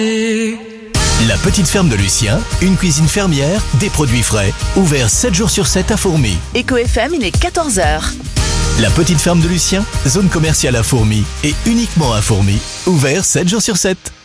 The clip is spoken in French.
La petite ferme de Lucien, une cuisine fermière, des produits frais, ouvert 7 jours sur 7 à Fourmi. Eco FM, il est 14h. La petite ferme de Lucien, zone commerciale à Fourmi et uniquement à Fourmi, ouvert 7 jours sur 7.